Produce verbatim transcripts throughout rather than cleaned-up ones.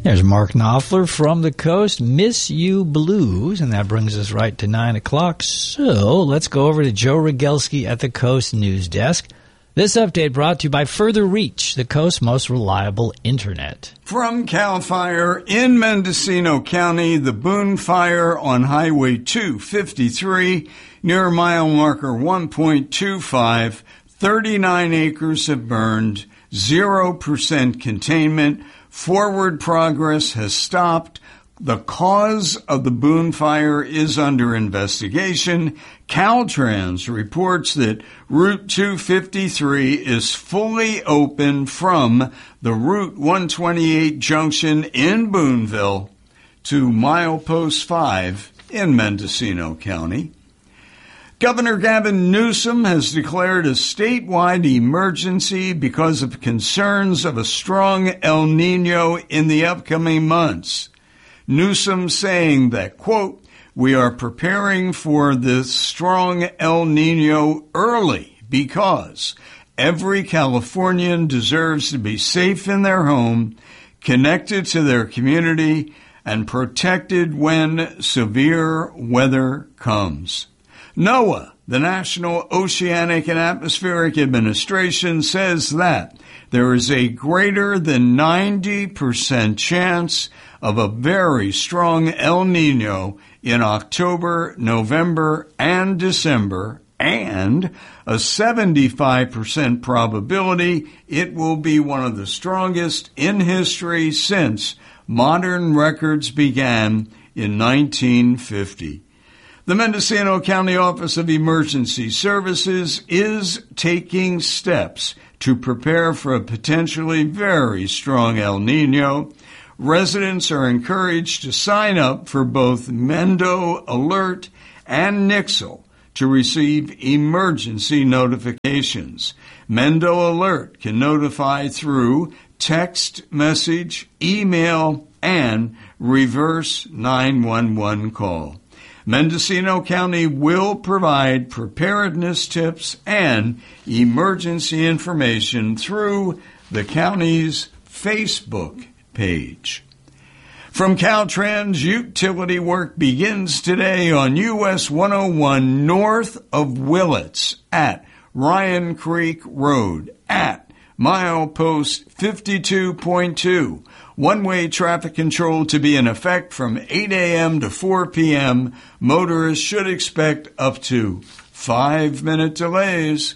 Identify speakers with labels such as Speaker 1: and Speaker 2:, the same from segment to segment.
Speaker 1: There's Mark Knopfler from the Coast, Miss You Blues, and that brings us right to nine o'clock. So let's go over to Joe Rogelski at the Coast News Desk. This update brought to you by Further Reach, the Coast's most reliable internet.
Speaker 2: From CAL FIRE in Mendocino County, the Boone Fire on Highway two fifty-three near mile marker one point two five, thirty-nine acres have burned, zero percent containment. Forward progress has stopped. The cause of the Boone Fire is under investigation. Caltrans reports that Route two fifty-three is fully open from the Route one twenty-eight junction in Booneville to Milepost five in Mendocino County. Governor Gavin Newsom has declared a statewide emergency because of concerns of a strong El Nino in the upcoming months. Newsom saying that, quote, "We are preparing for this strong El Nino early because every Californian deserves to be safe in their home, connected to their community, and protected when severe weather comes." NOAA, the National Oceanic and Atmospheric Administration, says that there is a greater than ninety percent chance of a very strong El Nino in October, November, and December, and a seventy-five percent probability it will be one of the strongest in history since modern records began in nineteen fifty. The Mendocino County Office of Emergency Services is taking steps to prepare for a potentially very strong El Nino. Residents are encouraged to sign up for both Mendo Alert and Nixle to receive emergency notifications. Mendo Alert can notify through text message, email, and reverse nine one one call. Mendocino County will provide preparedness tips and emergency information through the county's Facebook page. From Caltrans, utility work begins today on U S one oh one north of Willits at Ryan Creek Road at Milepost fifty-two point two. One-way traffic control to be in effect from eight a.m. to four p.m. Motorists should expect up to five-minute delays.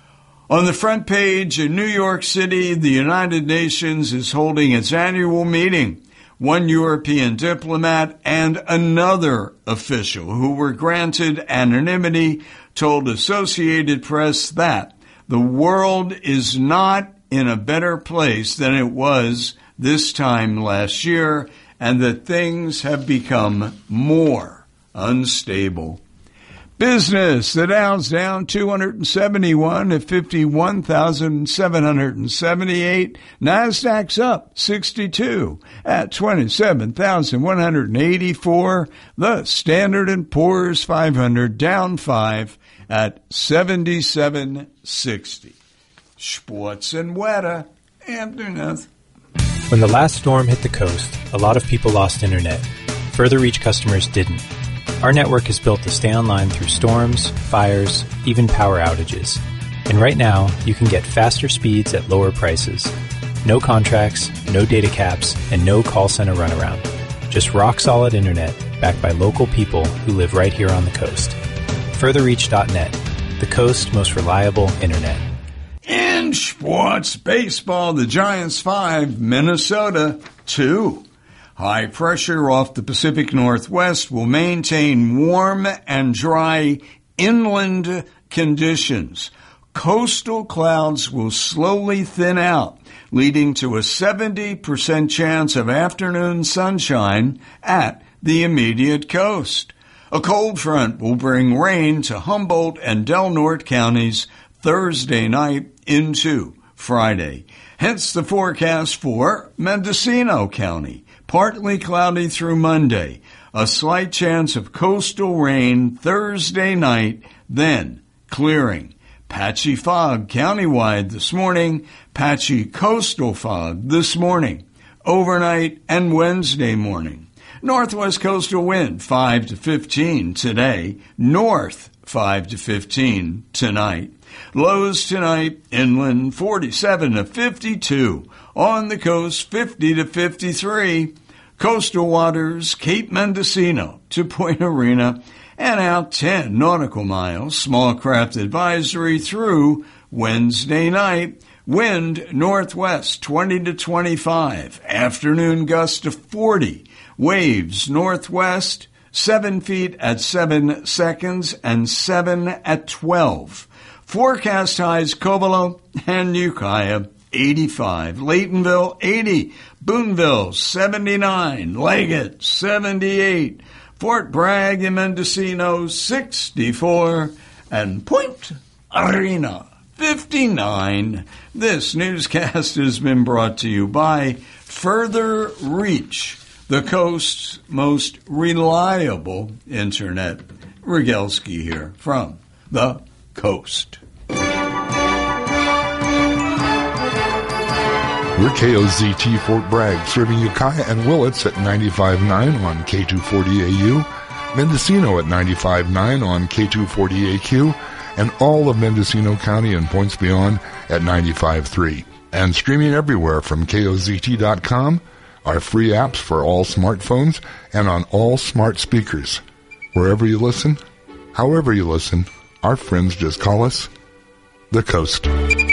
Speaker 2: On the front page in New York City, the United Nations is holding its annual meeting. One European diplomat and another official who were granted anonymity told Associated Press that the world is not in a better place than it was this time last year, and that things have become more unstable. Business, the Dow's down two hundred seventy-one at fifty-one thousand seven hundred seventy-eight. Nasdaq's up sixty-two at twenty-seven thousand one hundred eighty-four. The Standard and Poor's five hundred down five at seventy-seven sixty. Sports and weather. Afternoon.
Speaker 3: When the last storm hit the coast, a lot of people lost internet. Further Reach customers didn't. Our network is built to stay online through storms, fires, even power outages. And right now, you can get faster speeds at lower prices. No contracts, no data caps, and no call center runaround. Just rock-solid internet backed by local people who live right here on the coast. further reach dot net, the coast's most reliable internet.
Speaker 2: In sports, baseball, the Giants five, Minnesota two. High pressure off the Pacific Northwest will maintain warm and dry inland conditions. Coastal clouds will slowly thin out, leading to a seventy percent chance of afternoon sunshine at the immediate coast. A cold front will bring rain to Humboldt and Del Norte counties Thursday night into Friday. Hence the forecast for Mendocino County. Partly cloudy through Monday. A slight chance of coastal rain Thursday night, then clearing. Patchy fog countywide this morning. Patchy coastal fog this morning. overnight and Wednesday morning. Northwest coastal wind five to fifteen today, north five to fifteen tonight. Lows tonight, inland forty-seven to fifty-two, on the coast fifty to fifty-three. Coastal waters, Cape Mendocino to Point Arena, and out ten nautical miles. Small craft advisory through Wednesday night. Wind northwest twenty to twenty-five. Afternoon gust to forty. Waves northwest seven feet at seven seconds and seven at twelve. Forecast highs Cobolo and Ukiah eighty-five. Laytonville eighty. Boonville seventy-nine. Leggett seventy-eight. Fort Bragg and Mendocino sixty-four. And Point Arena fifty-nine. This newscast has been brought to you by Further Reach, the coast's most reliable internet. Rogalski here from the coast.
Speaker 4: We're K O Z T Fort Bragg, serving Ukiah and Willits at ninety-five point nine on K two forty A U, Mendocino at ninety-five point nine on K two forty A Q, and all of Mendocino County and points beyond at ninety-five point three. And streaming everywhere from K O Z T dot com, our free apps for all smartphones and on all smart speakers. Wherever you listen, however you listen, our friends just call us the Coast.